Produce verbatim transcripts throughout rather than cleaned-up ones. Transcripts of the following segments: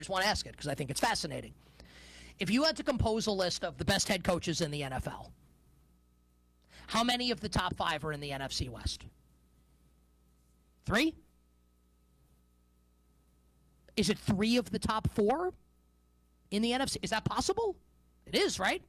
just want to ask it because I think it's fascinating. If you had to compose a list of the best head coaches in the N F L, how many of the top five are in the N F C West? Three? Is it three of the top four in the N F C? Is that possible? It is, right?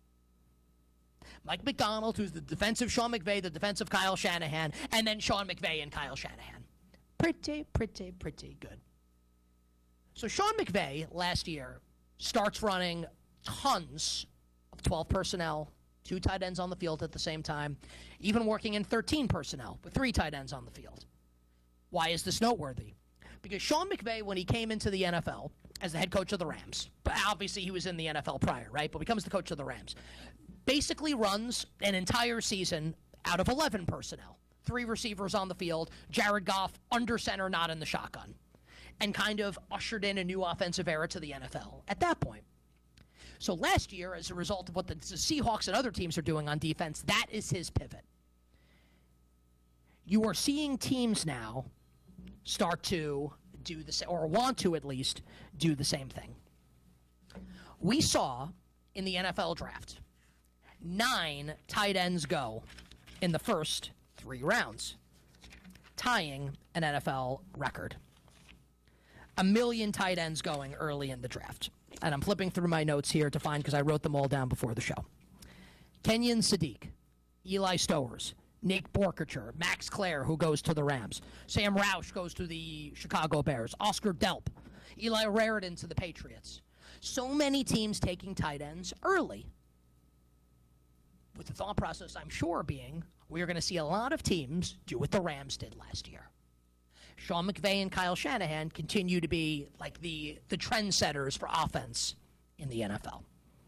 Mike Macdonald, who's the defensive Sean McVay, the defensive Kyle Shanahan, and then Sean McVay and Kyle Shanahan. Pretty, pretty, pretty good. So Sean McVay last year starts running tons of twelve personnel, two tight ends on the field at the same time, even working in thirteen personnel with three tight ends on the field. Why is this noteworthy? Because Sean McVay, when he came into the N F L as the head coach of the Rams, but obviously he was in the N F L prior, right? But becomes the coach of the Rams, basically runs an entire season out of eleven personnel. Three receivers on the field, Jared Goff under center, not in the shotgun, and kind of ushered in a new offensive era to the N F L at that point. So last year, as a result of what the Seahawks and other teams are doing on defense, that is his pivot. You are seeing teams now start to do the same, or want to at least do the same thing. We saw in the N F L draft nine tight ends go in the first three rounds, tying an N F L record. A million tight ends going early in the draft. And I'm flipping through my notes here to find, because I wrote them all down before the show. Kenyon Sadiq, Eli Stowers, Nick Borkacher, Max Clare, who goes to the Rams. Sam Roush goes to the Chicago Bears. Oscar Delp, Eli Raridan to the Patriots. So many teams taking tight ends early. With the thought process, I'm sure, being we're going to see a lot of teams do what the Rams did last year. Sean McVay and Kyle Shanahan continue to be like the, the trendsetters for offense in the N F L.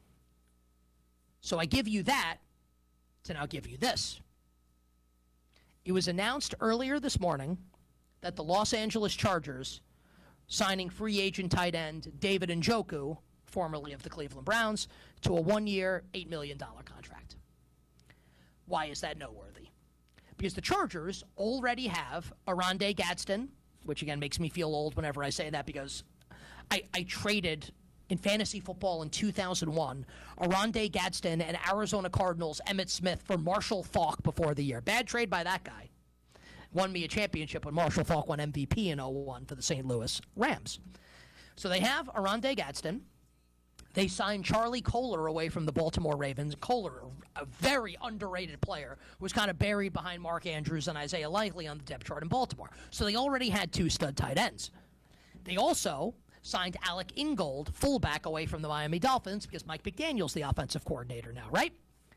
So I give you that to now give you this. It was announced earlier this morning that the Los Angeles Chargers signing free agent tight end David Njoku, formerly of the Cleveland Browns, to a one-year, eight million dollars contract. Why is that noteworthy? Because the Chargers already have Oronde Gadsden, which again makes me feel old whenever I say that, because I, I traded in fantasy football in two thousand one Oronde Gadsden and Arizona Cardinals Emmitt Smith for Marshall Faulk before the year. Bad trade by that guy. Won me a championship when Marshall Faulk won M V P in oh one for the Saint Louis Rams. So they have Oronde Gadsden. They signed Charlie Kolar away from the Baltimore Ravens. Kolar, a very underrated player, was kind of buried behind Mark Andrews and Isaiah Likely on the depth chart in Baltimore. So they already had two stud tight ends. They also signed Alec Ingold, fullback, away from the Miami Dolphins, because Mike McDaniel's the offensive coordinator now, right?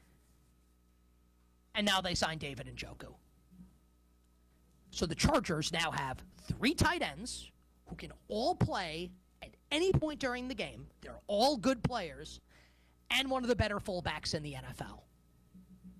And now they signed David Njoku. So the Chargers now have three tight ends who can all play at any point during the game. They're all good players, and one of the better fullbacks in the N F L.